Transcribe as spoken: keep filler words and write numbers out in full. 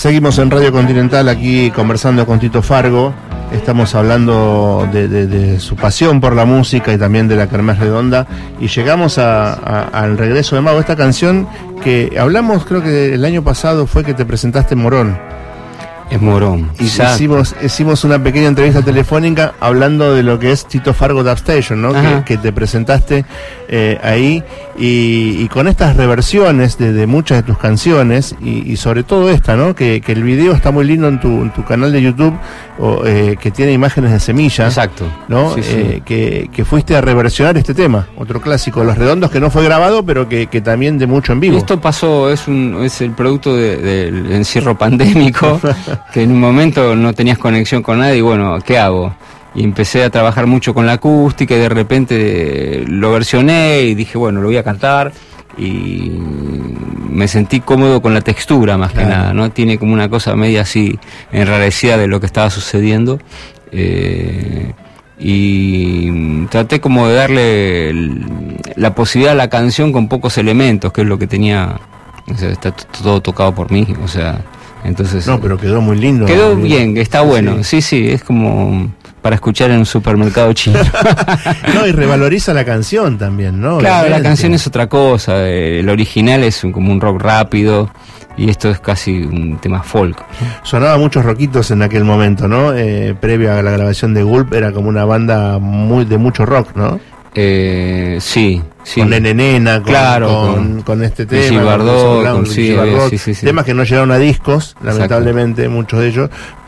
Seguimos en Radio Continental aquí conversando con Tito Fargo. Estamos hablando de, de, de su pasión por la música y también de la Kermés Redonda. Y llegamos a, a, al regreso de Mago. Esta canción que hablamos, creo que el año pasado fue que te presentaste en Morón. Es Morón. Y hicimos, hicimos una pequeña entrevista telefónica hablando de lo que es Tito Fargo Dub Station, ¿no? Que, que te presentaste eh, ahí y, y con estas reversiones de, de muchas de tus canciones y, y sobre todo esta, ¿no? Que, que el video está muy lindo en tu, en tu canal de YouTube, o, eh, que tiene imágenes de Semilla. Exacto. ¿No? Sí, sí. Eh, que, que fuiste a reversionar este tema, otro clásico de Los Redondos que no fue grabado, pero que, que también de mucho en vivo. Esto pasó, es un es el producto de, del encierro pandémico, que en un momento no tenías conexión con nadie y bueno, ¿qué hago? Y empecé a trabajar mucho con la acústica y de repente lo versioné y dije, bueno, lo voy a cantar y me sentí cómodo con la textura más claro. que nada, ¿no? Tiene como una cosa media así enrarecida de lo que estaba sucediendo. Eh, y traté como de darle el, la posibilidad a la canción con pocos elementos, que es lo que tenía, o sea, está todo tocado por mí, o sea, entonces... No, pero quedó muy lindo. Quedó bien, está bueno, sí, sí, sí es como para escuchar en un supermercado chino. No, y revaloriza la canción también, ¿no? Claro, Obviamente. La canción es otra cosa, el original es un, como un rock rápido, y esto es casi un tema folk. Sonaba muchos rockitos en aquel momento, ¿no? Eh, previo a la grabación de Gulp era como una banda muy de mucho rock, ¿no? Eh, sí, sí. Con Nene Nena, con, claro, con, con, con este tema. Gil Bardot, con, con, sí, Bardot, sí, sí, sí. Temas que no llegaron a discos, lamentablemente, exacto. Muchos de ellos.